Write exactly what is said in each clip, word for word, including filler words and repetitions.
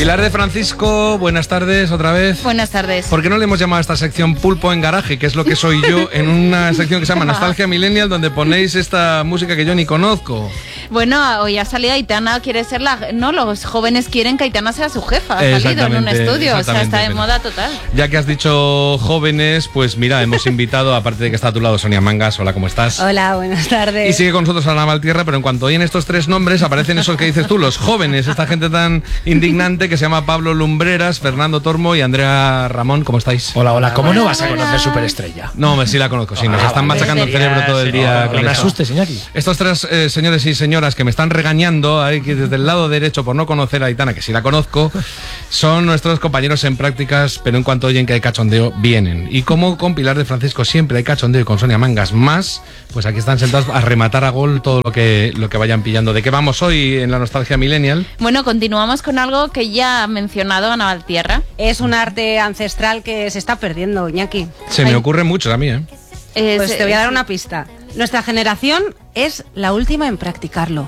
Pilar de Francisco, buenas tardes otra vez. Buenas tardes. ¿Por qué no le hemos llamado a esta sección Pulpo en Garaje, que es lo que soy yo, en una sección que se llama Nostalgia Millennial, donde ponéis esta música que yo ni conozco? Bueno, hoy ha salido Aitana, quiere ser la... No, los jóvenes quieren que Aitana sea su jefa, ha salido en un estudio, o sea, está de moda total. Ya que has dicho jóvenes, pues mira, hemos invitado, aparte de que está a tu lado Sonia Mangas, hola, ¿cómo estás? Hola, buenas tardes. Y sigue con nosotros Ana Valtierra, pero en cuanto oyen estos tres nombres, aparecen esos que dices tú, los jóvenes, esta gente tan indignante que se llama Pablo Lumbreras, Fernando Tormo y Andrea Ramón, ¿cómo estáis? Hola, hola, ¿cómo no vas a conocer Superestrella? No, sí la conozco, sí, nos Ah, están vale. machacando el cerebro todo el día. No me asustes, Iñaki. Estos tres eh, señores y señoras que me están regañando ahí que desde el lado derecho por no conocer a Aitana, que sí la conozco, son nuestros compañeros en prácticas, pero en cuanto oyen que hay cachondeo, vienen. Y como con Pilar de Francisco siempre hay cachondeo y con Sonia Mangas más, pues aquí están sentados a rematar a gol todo lo que, lo que vayan pillando. ¿De qué vamos hoy en la Nostalgia Millennial? Bueno, continuamos con algo que ya ha mencionado Ana Valtierra. Es un arte ancestral que se está perdiendo, Iñaki. Se me ocurre mucho a mí, ¿eh? Es, Pues te voy a dar una pista. Nuestra generación es la última en practicarlo.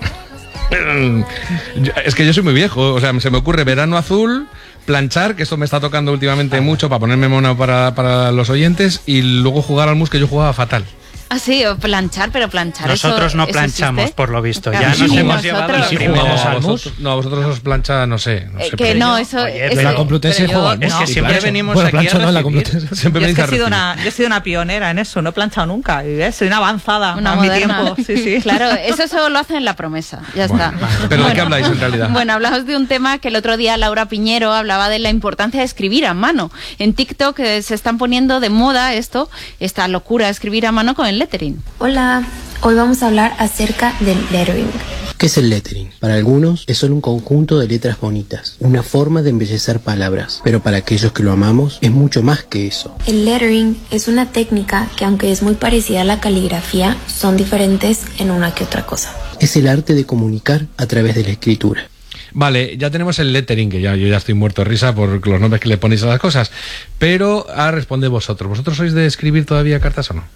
Es que yo soy muy viejo, o sea, se me ocurre verano azul, planchar, que esto me está tocando últimamente mucho para ponerme mono para, para los oyentes, y luego jugar al mus, que yo jugaba fatal. Ah, sí, o planchar, pero planchar Nosotros eso, no ¿eso planchamos, existe? por lo visto. Claro, ya sí, nos sí, hemos nosotros. llevado el Sí, primero. jugamos No, al mus. vosotros, no, a vosotros os plancha, no sé. No Eh, sé que pero no, yo- eso... Oye, eso- En la Complutense pero yo- juegan, es ¿no? que Y siempre plancho. venimos Bueno, aquí plancho a no en la recibir. Complutense. Siempre Yo me es que he dice sido una, yo he sido una pionera en eso, no he planchado nunca. Y ves, soy una avanzada Una a mi moderna. tiempo. Sí, sí. Claro, eso solo lo hacen en la promesa, ya está. ¿Pero de qué habláis en realidad? Bueno, hablamos de un tema que el otro día Laura Piñero hablaba de la importancia de escribir a mano. En TikTok eh, se están poniendo de moda esto, esta locura de escribir a mano con el lettering. Hola, hoy vamos a hablar acerca del lettering. ¿Qué es el lettering? Para algunos es solo un conjunto de letras bonitas, una forma de embellecer palabras, pero para aquellos que lo amamos es mucho más que eso. El lettering es una técnica que, aunque es muy parecida a la caligrafía, son diferentes en una que otra cosa. Es el arte de comunicar a través de la escritura. Vale, ya tenemos el lettering, que ya yo ya estoy muerto de risa por los nombres que le ponéis a las cosas, pero ahora responde vosotros. ¿Vosotros sois de escribir todavía cartas o no?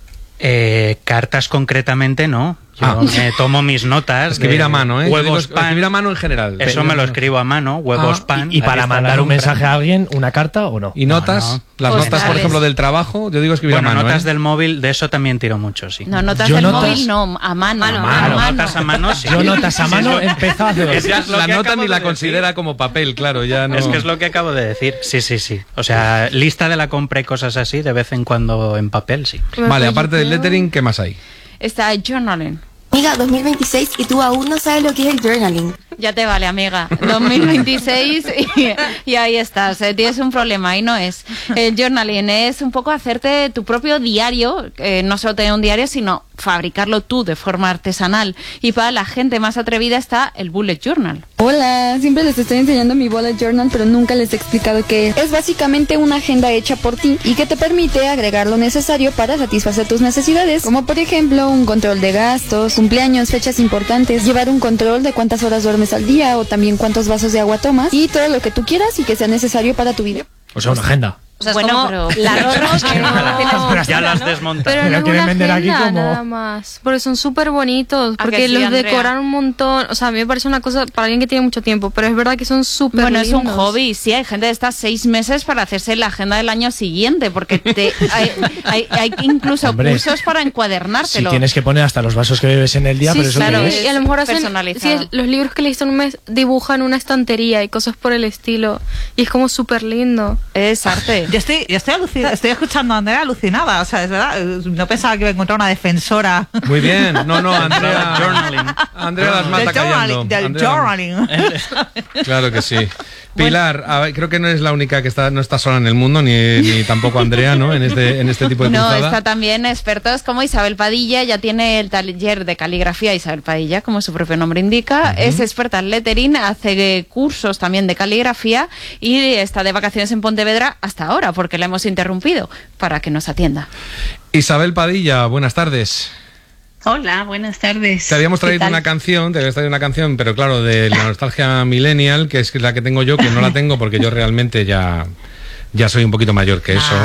Eh, cartas concretamente no. Yo Ah. me tomo mis notas. Escribir de a mano, ¿eh? Yo digo, Huevos pan. escribir a mano en general. Eso me lo escribo a mano, huevos Ah. pan. ¿Y aquí para está mandar la un compra. mensaje a alguien, una carta o no? ¿Y notas? No, no. Las Postales. notas, por ejemplo, del trabajo, yo digo escribir Bueno, a mano, notas ¿eh? del móvil, de eso también tiro mucho, sí. No, notas Yo del notas- móvil, no, a mano. A mano, a mano. mano. Notas a mano, sí. Yo notas a Sí, mano es lo- empezaba hace dos Es días. lo La que nota acabo ni de la decir. considera como papel, claro, ya no... Es que es lo que acabo de decir. Sí, sí, sí. O sea, lista de la compra y cosas así, de vez en cuando en papel, sí. Vale, aparte del lettering, ¿qué más hay? Está journaling. Amiga, dos mil veintiséis y tú aún no sabes lo que es el journaling. Ya te vale, amiga. dos mil veintiséis y, y ahí estás. Eh, tienes un problema y no es. El journaling es un poco hacerte tu propio diario, eh, no solo tener un diario, sino fabricarlo tú de forma artesanal. Y para la gente más atrevida está el bullet journal. Hola, siempre les estoy enseñando mi bullet journal, pero nunca les he explicado qué es. Es básicamente una agenda hecha por ti y que te permite agregar lo necesario para satisfacer tus necesidades, como por ejemplo un control de gastos, cumpleaños, fechas importantes, llevar un control de cuántas horas duermes al día o también cuántos vasos de agua tomas y todo lo que tú quieras y que sea necesario para tu vida. O sea, una agenda. O sea, es Bueno, como pero- la Rorros que no tienes Ya las desmontas. Pero Me no la es quieren una vender aquí agenda como- nada más, porque son súper bonitos, ¿A porque que sí, los Andrea? decoran un montón, o sea, a mí me parece una cosa para alguien que tiene mucho tiempo, pero es verdad que son súper Bueno, es un lindos. hobby, sí, hay gente que está seis meses para hacerse la agenda del año siguiente, porque te, hay, hay, hay incluso Hombre, cursos para Si encuadernártelo. tienes que poner hasta los vasos que bebes en el día, Sí, pero eso claro, qué es- es. y a lo mejor hacen, personalizado. sí, los libros que leíste en un mes dibujan una estantería y cosas por el estilo, y es como súper lindo. Es arte. Yo estoy, yo estoy, alucin- estoy escuchando a Andrea alucinada, o sea, es verdad, no pensaba que iba a encontrar una defensora Muy bien, no, no, Andrea... Journaling. Andrea las mata del callando. journaling. Del Andrea- journaling. Claro que sí. Pilar, a ver, creo que no eres la única que está, no está sola en el mundo, ni, ni tampoco Andrea, ¿no? En este, en este tipo de No, cruzada. está también expertos como Isabel Padilla, ya tiene el taller de caligrafía Isabel Padilla, como su propio nombre indica, es experta en lettering, hace cursos también de caligrafía y está de vacaciones en Pontevedra hasta ahora, porque la hemos interrumpido, para que nos atienda. Isabel Padilla, buenas tardes. Hola, buenas tardes. Te habíamos ¿Qué traído tal? una canción, te habíamos traído una canción, pero claro, de la nostalgia millennial, que es la que tengo yo, que no la tengo porque yo realmente ya, ya soy un poquito mayor que eso.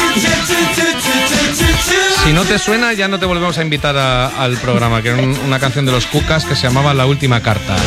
Si no te suena, ya no te volvemos a invitar a- al programa, que era un- una canción de los Cucas que se llamaba La Última Carta.